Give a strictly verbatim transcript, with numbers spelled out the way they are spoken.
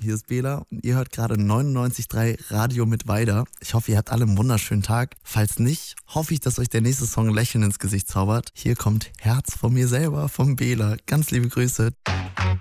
hier ist Bela und ihr hört gerade neunundneunzig Komma drei Radio mit Weider. Ich hoffe, ihr habt alle einen wunderschönen Tag. Falls nicht, hoffe ich, dass euch der nächste Song ein Lächeln ins Gesicht zaubert. Hier kommt Herz von mir selber, vom Bela. Ganz liebe Grüße.